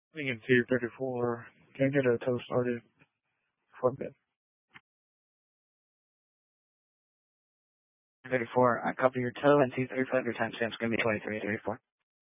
We can see 34. Can I get a tow started for bed? 34, I copy your tow and T35, your timestamp's going to be 23:34.